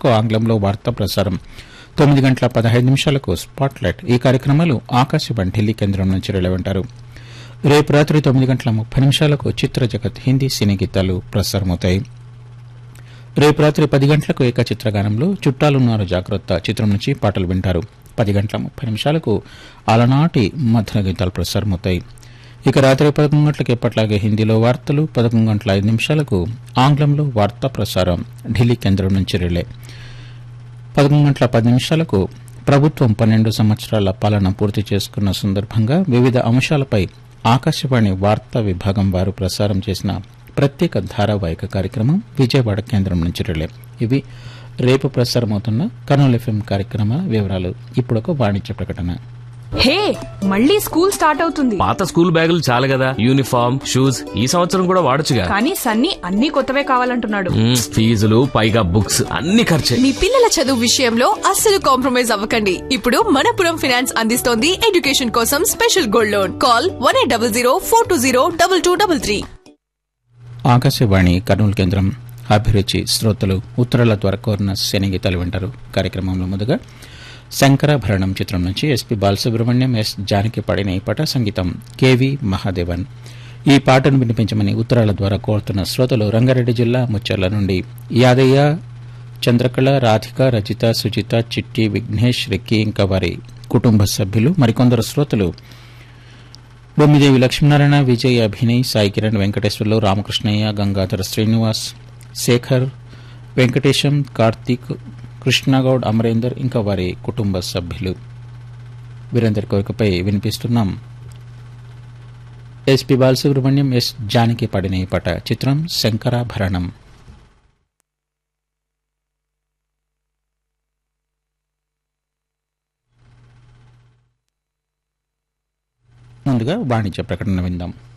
నిమిషాలకు ఆంగ్లంలో వార్తా ప్రసారం, 9:15 స్పాట్లైట్. ఈ కార్యక్రమాలు ఆకాశవాణి ఢిల్లీ కేంద్రం నుంచి వెలువెంటారు. రేపు రాత్రి 9:30 చిత్ర జగత్ హిందీ సినీ గీతాలు ప్రసారమవుతాయి. రేపు రాత్రి 10 గంటలకు ఏకచిత్రగానంలో చుట్టాలున్నారు జాగ్రత్త చిత్రం నుంచి పాటలు వింటారు. 10:30 అలనాటి మధుర గీతాలు ప్రసారమవుతాయి. ఇక రాత్రి 11 గంటలకు ఎప్పట్లాగే హిందీలో వార్తలు, 11:05 ఆంగ్లంలో వార్తా ప్రసారం ఢిల్లీ కేంద్రం నుంచి రిలే. 11:10 ప్రభుత్వం 12 సంవత్సరాల పాలన పూర్తి చేసుకున్న సందర్భంగా వివిధ అంశాలపై ఆకాశవాణి వార్తా విభాగం వారు ప్రసారం చేసిన ప్రత్యేక ధారావాహిక కార్యక్రమం విజయవాడ కేంద్రం నుంచి రిలే. ఇవి రేపు ప్రసారమవుతున్న కర్నూలు ఎఫ్ఎం కార్యక్రమాల వివరాలు. ఇప్పుడొక వాణిజ్య ప్రకటన. హే, మళ్ళీ స్కూల్ స్టార్ట్ అవుతుంది. పాత స్కూల్ బ్యాగులు చాలు కదా, యూనిఫామ్, షూస్ ఈ సంవత్సరం కూడా వాడొచ్చుగా. కానీ సన్నీ అన్ని కొత్తవే కావాలంటున్నాడు. ఫీజులు పైగా బుక్స్ అన్ని ఖర్చే. మీ పిల్లల చదువు విషయంలో అస్సలు కాంప్రమైజ్ అవ్వకండి. ఇప్పుడు మనపురం ఫైనాన్స్ అందిస్తోంది ఎడ్యుకేషన్ కోసం special gold loan. Call 1800 420 2233. Akashvani Kurnool కేంద్రం అభిరుచి శ్రోతలు ఉత్తరాల ద్వారా కోరిన సినీ గీతాలు వింటారు. కార్యక్రమంలో ముందుగా శంకరాభరణం చిత్రం నుంచి ఎస్పీ బాలసుబ్రహ్మణ్యం, ఎస్ జానకి పాడిన ఈ పాట, సంగీతం కెవి మహాదేవన్. ఈ పాటను వినిపించమని ఉత్తరాల ద్వారా కోరుతున్న శ్రోతలు రంగారెడ్డి జిల్లా ముచ్చర్ల నుండి యాదయ్య, చంద్రకళ, రాధిక, రజిత, సుజిత, చిట్టి, విఘ్నేష్, రెక్కి, ఇంకా వారి కుటుంబ సభ్యులు. మరికొందరు శ్రోతలు బొమ్మిదేవి లక్ష్మీనారాయణ, విజయ్, అభినయ్, సాయి కిరణ్, వెంకటేశ్వర్లు, రామకృష్ణయ్య, గంగాధర శ్రీనివాస్, శేఖర్, వెంకటేశం, కార్తీక్, కృష్ణగౌడ్, అమరేందర్, ఇంకా వారి కుటుంబ సభ్యులు. వీరందరి కోరికపై వినిపిస్తున్నాం ఎస్పీ బాలసుబ్రహ్మణ్యం, ఎస్ జానకి పాడిన ఈ పాట. చిత్రం శంకరాభరణం. ముందుగా వాణిజ్య ప్రకటన విందాం.